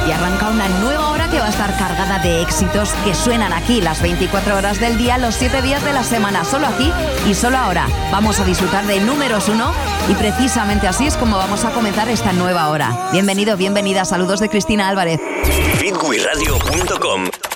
Y arranca una nueva hora que va a estar cargada de éxitos que suenan aquí las 24 horas del día, los 7 días de la semana, solo aquí y solo ahora. Vamos a disfrutar de números 1 y precisamente así es como vamos a comenzar esta nueva hora. Bienvenido, bienvenida, saludos de Cristina Álvarez. Fitwiradio.com